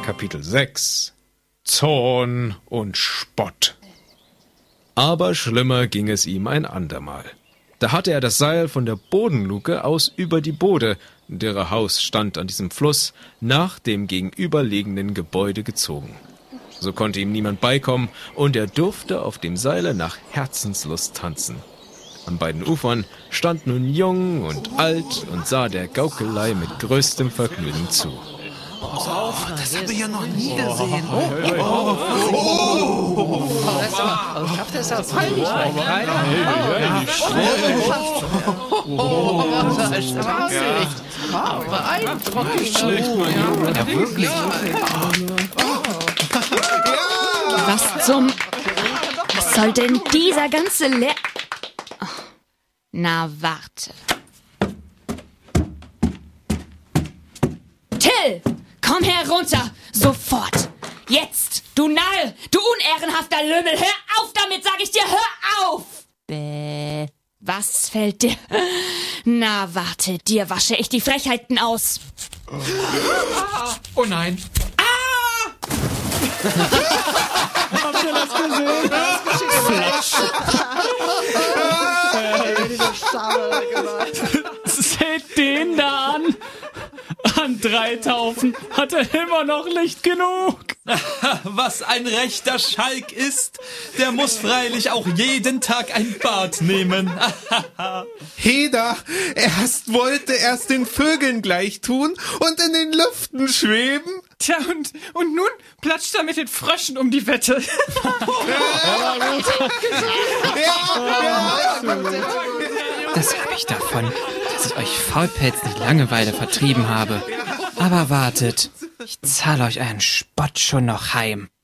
Kapitel 6 Zorn und Spott. Aber schlimmer ging es ihm ein andermal. Da hatte er das Seil von der Bodenluke aus über die Bode, deren Haus stand an diesem Fluss, nach dem gegenüberliegenden Gebäude gezogen. So konnte ihm niemand beikommen, und er durfte auf dem Seile nach Herzenslust tanzen. An beiden Ufern stand nun Jung und Alt und sah der Gaukelei mit größtem Vergnügen zu. Das habe ich ja noch nie gesehen. Schafft es auch peinlich. Ja, wirklich. Was soll denn dieser ganze Na, warte. Till, komm herunter, sofort. Jetzt, du Narr, du unehrenhafter Lümmel, hör auf damit, sag ich dir, hör auf. Was fällt dir? Na, warte, dir wasche ich die Frechheiten aus. Oh nein. Habt ihr das gesehen? Seht den da an. An 3 Taufen hat er immer noch nicht genug. Was ein rechter Schalk ist, der muss freilich auch jeden Tag ein Bad nehmen. Heda, wollte erst den Vögeln gleich tun und in den Lüften schweben. Tja, und nun platscht er mit den Fröschen um die Wette. Das hab ich davon, dass ich euch Faulpelz nicht Langeweile vertrieben habe. Aber wartet, ich zahle euch euren Spott schon noch heim.